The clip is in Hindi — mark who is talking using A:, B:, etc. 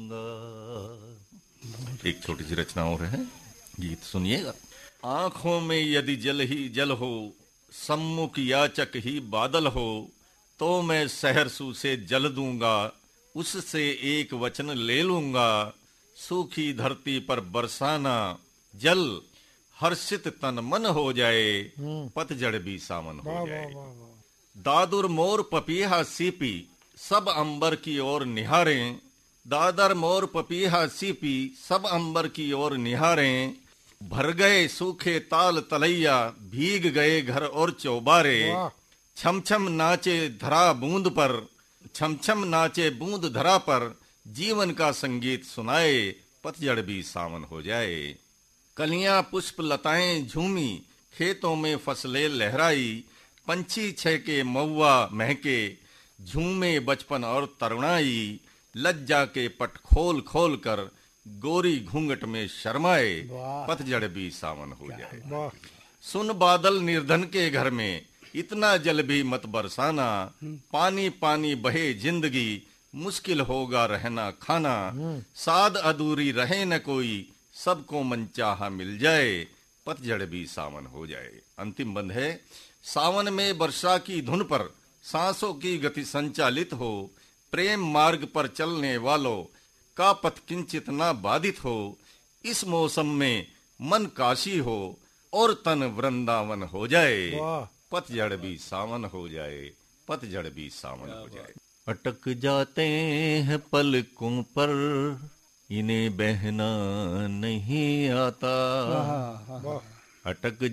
A: दूंगा। एक छोटी सी रचना और है, गीत सुनिएगा। आंखों में यदि जल ही जल हो, सम्मुख याचक ही बादल हो, तो मैं सहरसू से जल दूंगा, उससे एक वचन ले लूंगा। सूखी धरती पर बरसाना जल, हर्षित तन मन हो जाए, पतझड़ भी सावन हो जाए। दादुर मोर पपीहा सीपी, सब अंबर की ओर निहारें। दादर मोर पपीहा सीपी, सब अंबर की ओर निहारें। भर गए सूखे ताल तलैया, भीग गए घर और चौबारे। छम छम नाचे धरा बूंद पर, छम छम नाचे बूंद धरा पर, जीवन का संगीत सुनाए, पतझड़ भी सावन हो जाए। कलियां पुष्प लताएं झूमी, खेतों में फसलें लहराई। पंछी छहके मौआ महके, झूमे बचपन और तरुणाई। लज्जा के पट खोल खोल कर, गोरी घूंघट में शर्माए, पतझड़ भी सावन हो जाए। सुन बादल निर्धन के घर में, इतना जल भी मत बरसाना। पानी पानी बहे जिंदगी, मुश्किल होगा रहना खाना। साध अधूरी रहे न कोई, सबको मनचाहा मिल जाए, पतझड़ भी सावन हो जाए। अंतिम बंद है। सावन में वर्षा की धुन पर सांसों की गति संचालित हो। प्रेम मार्ग पर चलने वालों का पथ किंचित ना बाधित हो। इस मौसम में मन काशी हो और तन वृंदावन हो जाए, पतझड़ भी सावन हो जाए, पतझड़ भी सावन हो जाए। अटक जाते हैं पलकों पर, इन्हें बहना नहीं आता। अटक